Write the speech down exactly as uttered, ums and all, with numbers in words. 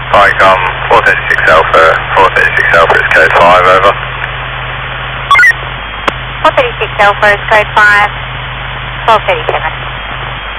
Vicom, four thirty-six Alpha, four thirty-six Alpha is code five, over. four thirty-six Alpha is code five, twelve thirty-seven.